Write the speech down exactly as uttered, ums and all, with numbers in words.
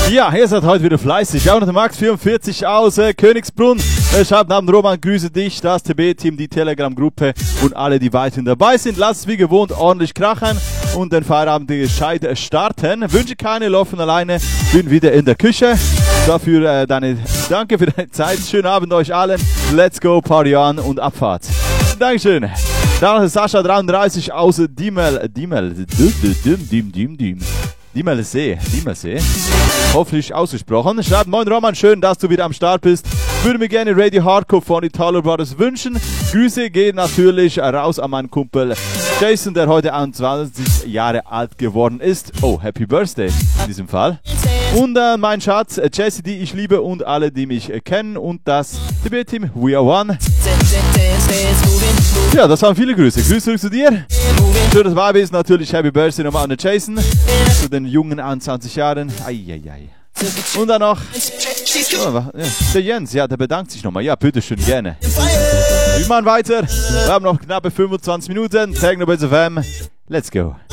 Ja, ihr seid heute wieder fleißig. Auch noch der Max vierundvierzig aus äh, Königsbrunn. Er schreibt Abend Roman, grüße dich, das T B-Team, die Telegram-Gruppe und alle, die weiterhin dabei sind. Lasst es wie gewohnt ordentlich krachen und den Feierabend gescheit starten. Wünsche keine Laufen alleine, bin wieder in der Küche. Dafür äh, deine, danke für deine Zeit. Schönen Abend euch allen. Let's go, Party on und Abfahrt. Dankeschön. Dann ist Sascha dreiunddreißig aus Diemel, Diemel, Dim, Dim, Dim, Dim. Diemelsee, Diemelsee. Hoffentlich ausgesprochen. Schreibt, moin Roman, schön, dass du wieder am Start bist. Würde mir gerne Radio Hardcore von Italo Brothers wünschen. Grüße gehen natürlich raus an meinen Kumpel Jason, der heute einundzwanzig Jahre alt geworden ist. Oh, Happy Birthday in diesem Fall. Und äh, mein Schatz, Jesse, die ich liebe und alle, die mich äh, kennen und das T B-Team We Are One. Ja, das waren viele Grüße. Grüße zurück zu dir. Schönes Vibe ist natürlich Happy Birthday nochmal an Jason. Zu den jungen einundzwanzig Jahren. Eieiei. Und dann noch oh, ja, der Jens, ja, der bedankt sich nochmal. Ja, bitteschön, gerne. Wir machen weiter. Wir haben noch knappe fünfundzwanzig Minuten. Techno Base F M. Let's go.